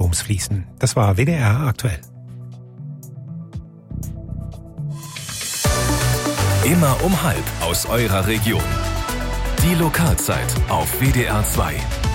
Stroms fließen. Das war WDR aktuell. Immer um 12:30 aus eurer Region. Die Lokalzeit auf WDR 2.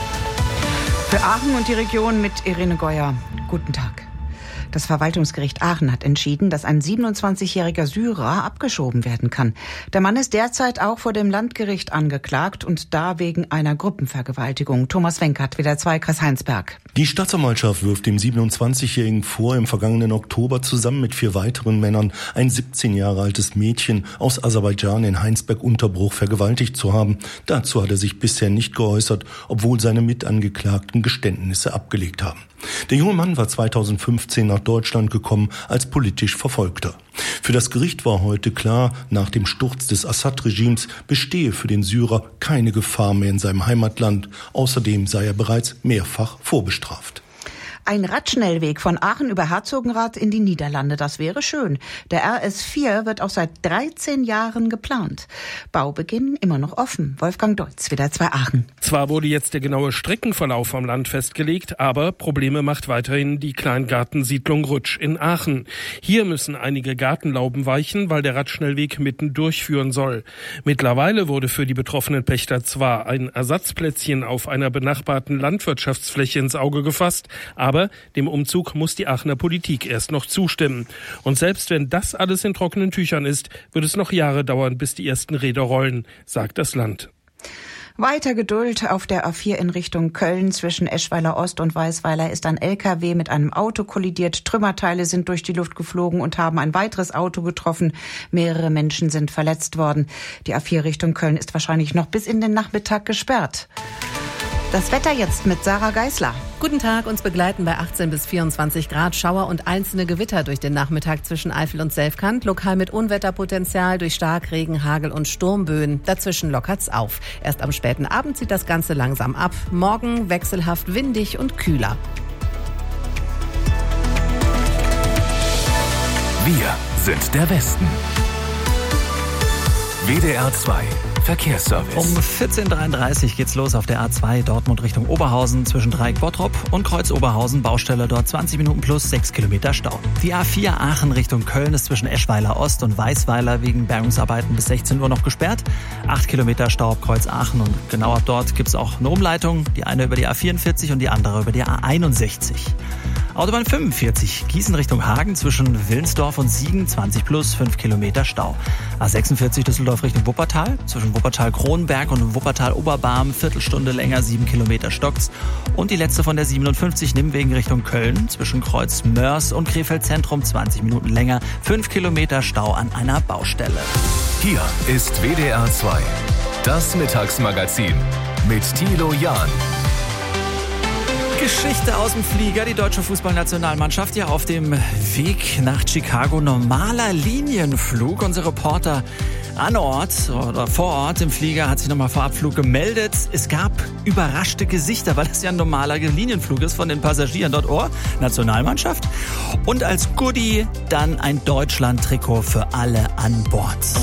Für Aachen und die Region mit Irene Geuer. Guten Tag. Das Verwaltungsgericht Aachen hat entschieden, dass ein 27-jähriger Syrer abgeschoben werden kann. Der Mann ist derzeit auch vor dem Landgericht angeklagt und da wegen einer Gruppenvergewaltigung. Thomas Wenkert, WDR 2, Kreis Heinsberg. Die Staatsanwaltschaft wirft dem 27-Jährigen vor, im vergangenen Oktober zusammen mit 4 weiteren Männern ein 17 Jahre altes Mädchen aus Aserbaidschan in Heinsberg-Unterbruch vergewaltigt zu haben. Dazu hat er sich bisher nicht geäußert, obwohl seine Mitangeklagten Geständnisse abgelegt haben. Der junge Mann war 2015 nach Deutschland gekommen als politisch Verfolgter. Für das Gericht war heute klar, nach dem Sturz des Assad-Regimes bestehe für den Syrer keine Gefahr mehr in seinem Heimatland. Außerdem sei er bereits mehrfach vorbestraft. Ein Radschnellweg von Aachen über Herzogenrath in die Niederlande, das wäre schön. Der RS4 wird auch seit 13 Jahren geplant. Baubeginn immer noch offen. Wolfgang Deutz, WDR 2 Aachen. Zwar wurde jetzt der genaue Streckenverlauf am Land festgelegt, aber Probleme macht weiterhin die Kleingartensiedlung Rutsch in Aachen. Hier müssen einige Gartenlauben weichen, weil der Radschnellweg mitten durchführen soll. Mittlerweile wurde für die betroffenen Pächter zwar ein Ersatzplätzchen auf einer benachbarten Landwirtschaftsfläche ins Auge gefasst, aber dem Umzug muss die Aachener Politik erst noch zustimmen. Und selbst wenn das alles in trockenen Tüchern ist, wird es noch Jahre dauern, bis die ersten Räder rollen, sagt das Land. Weiter Geduld. Auf der A4 in Richtung Köln zwischen Eschweiler Ost und Weisweiler ist ein LKW mit einem Auto kollidiert. Trümmerteile sind durch die Luft geflogen und haben ein weiteres Auto getroffen. Mehrere Menschen sind verletzt worden. Die A4 Richtung Köln ist wahrscheinlich noch bis in den Nachmittag gesperrt. Das Wetter jetzt mit Sarah Geisler. Guten Tag, uns begleiten bei 18 bis 24 Grad Schauer und einzelne Gewitter durch den Nachmittag zwischen Eifel und Selfkant. Lokal mit Unwetterpotenzial durch Starkregen, Hagel und Sturmböen. Dazwischen lockert's auf. Erst am späten Abend zieht das Ganze langsam ab. Morgen wechselhaft windig und kühler. Wir sind der Westen. WDR 2 Verkehrsservice. Um 14.33 Uhr geht's los auf der A2 Dortmund Richtung Oberhausen zwischen Dreieck Bottrop und Kreuz Oberhausen. Baustelle dort 20 Minuten plus 6 Kilometer Stau. Die A4 Aachen Richtung Köln ist zwischen Eschweiler Ost und Weisweiler wegen Bergungsarbeiten bis 16 Uhr noch gesperrt. 8 Kilometer Stau ab Kreuz Aachen und genau ab dort gibt's auch eine Umleitung. Die eine über die A44 und die andere über die A61. Autobahn 45, Gießen Richtung Hagen zwischen Willensdorf und Siegen, 20 plus 5 Kilometer Stau. A46 Düsseldorf Richtung Wuppertal, zwischen Wuppertal-Kronberg und Wuppertal-Oberbarm, Viertelstunde länger, 7 Kilometer stockt's. Und die letzte von der 57 Nimwegen Richtung Köln, zwischen Kreuz Mörs und Krefeld Zentrum, 20 Minuten länger, 5 Kilometer Stau an einer Baustelle. Hier ist WDR 2, das Mittagsmagazin mit Thilo Jahn. Geschichte aus dem Flieger. Die deutsche Fußballnationalmannschaft ja auf dem Weg nach Chicago. Normaler Linienflug. Unser Reporter an Ort oder vor Ort im Flieger hat sich nochmal vor Abflug gemeldet. Es gab überraschte Gesichter, weil das ja ein normaler Linienflug ist von den Passagieren dort. Oh, Nationalmannschaft. Und als Goodie dann ein Deutschland-Trikot für alle an Bord.